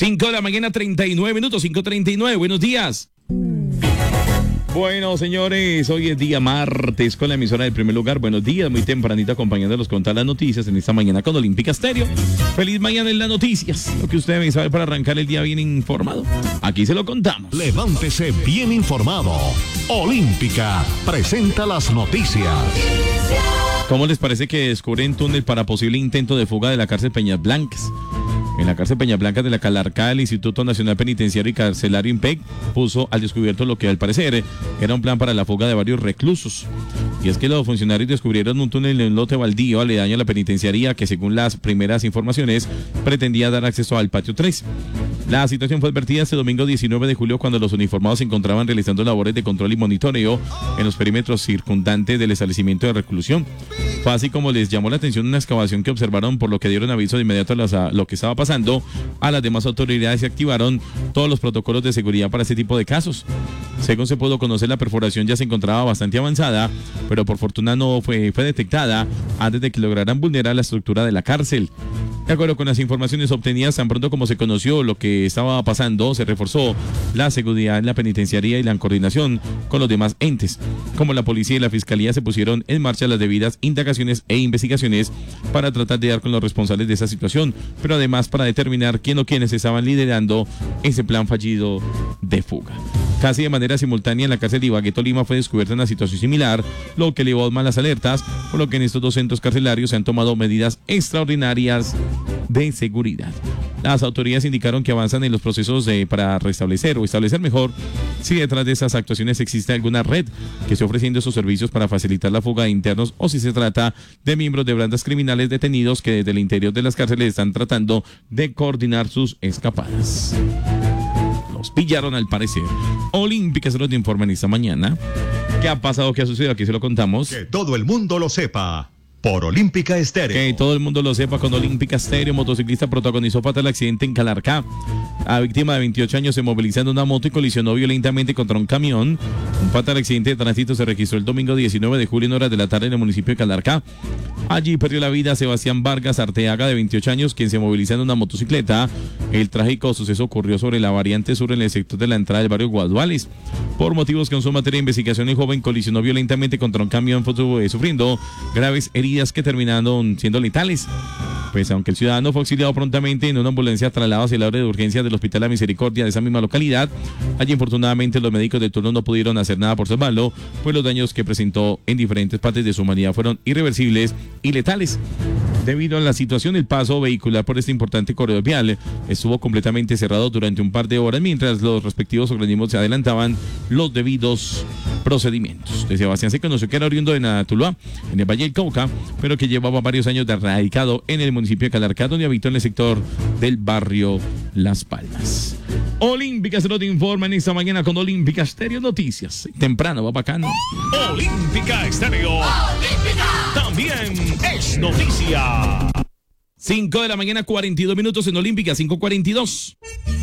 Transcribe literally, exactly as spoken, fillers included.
cinco de la mañana, treinta y nueve minutos, cinco treinta y nueve. Buenos días. Bueno, señores, hoy es día martes con la emisora del primer lugar. Buenos días, muy tempranito acompañándolos con todas las noticias en esta mañana con Olímpica Estéreo. Feliz mañana en las noticias, lo que usted debe saber para arrancar el día bien informado. Aquí se lo contamos. Levántese bien informado. Olímpica presenta las noticias. ¿Cómo les parece que descubren túnel para posible intento de fuga de la cárcel Peñas Blancas? En la cárcel Peñas Blancas de la Calarcá, el Instituto Nacional Penitenciario y Carcelario INPEC puso al descubierto lo que al parecer era un plan para la fuga de varios reclusos. Y es que los funcionarios descubrieron un túnel en un lote baldío aledaño a la penitenciaría que, según las primeras informaciones, pretendía dar acceso al patio tres. La situación fue advertida este domingo diecinueve de julio cuando los uniformados se encontraban realizando labores de control y monitoreo en los perímetros circundantes del establecimiento de reclusión. Fue así como les llamó la atención una excavación que observaron, por lo que dieron aviso de inmediato a, los, a lo que estaba pasando a las demás autoridades y activaron todos los protocolos de seguridad para este tipo de casos. Según se pudo conocer, la perforación ya se encontraba bastante avanzada, pero por fortuna no fue, fue detectada antes de que lograran vulnerar la estructura de la cárcel. De acuerdo con las informaciones obtenidas, tan pronto como se conoció lo que estaba pasando, se reforzó la seguridad en la penitenciaría y la coordinación con los demás entes. Como la policía y la fiscalía se pusieron en marcha las debidas indagaciones e investigaciones para tratar de dar con los responsables de esa situación, pero además para determinar quién o quiénes estaban liderando ese plan fallido de fuga. Casi de manera simultánea en la cárcel de Ibagué, Tolima, fue descubierta una situación similar, lo que elevó malas alertas, por lo que en estos dos centros carcelarios se han tomado medidas extraordinarias de seguridad. Las autoridades indicaron que avanzan en los procesos de, para restablecer o establecer mejor si detrás de esas actuaciones existe alguna red que esté ofreciendo esos servicios para facilitar la fuga de internos o si se trata de miembros de bandas criminales detenidos que desde el interior de las cárceles están tratando de coordinar sus escapadas. Los pillaron al parecer. Olímpica se los informan esta mañana. ¿Qué ha pasado? ¿Qué ha sucedido? Aquí se lo contamos. Que todo el mundo lo sepa. Por Olímpica Estéreo. Que todo el mundo lo sepa con Olímpica Estéreo. Motociclista protagonizó fatal accidente en Calarcá. La víctima de veintiocho años se movilizó en una moto y colisionó violentamente contra un camión. Un fatal accidente de tránsito se registró el domingo diecinueve de julio en horas de la tarde en el municipio de Calarcá. Allí perdió la vida Sebastián Vargas Arteaga, de veintiocho años, quien se movilizó en una motocicleta. El trágico suceso ocurrió sobre la variante sur en el sector de la entrada del barrio Guaduales. Por motivos que no son materia de investigación, el joven colisionó violentamente contra un camión, sufriendo graves heridas que terminaron siendo letales. Pues aunque el ciudadano fue auxiliado prontamente en una ambulancia trasladado hacia el área de urgencias del Hospital La Misericordia de esa misma localidad, allí infortunadamente los médicos de turno no pudieron hacer nada por salvarlo, pues los daños que presentó en diferentes partes de su humanidad fueron irreversibles y letales. Debido a la situación, el paso vehicular por este importante corredor vial estuvo completamente cerrado durante un par de horas mientras los respectivos organismos se adelantaban los debidos procedimientos. De Sebastián se conoció que era oriundo de Natuluá, en el Valle del Cauca, pero que llevaba varios años de radicado en el municipio de Calarcá, donde habitó en el sector del barrio Las Palmas. Olímpica se lo informa en esta mañana con Olímpica Estéreo Noticias. Temprano, va bacano. Olímpica Estéreo. Olímpica también es noticia. cinco de la mañana, cuarenta y dos minutos en Olímpica, cinco cuarenta y dos.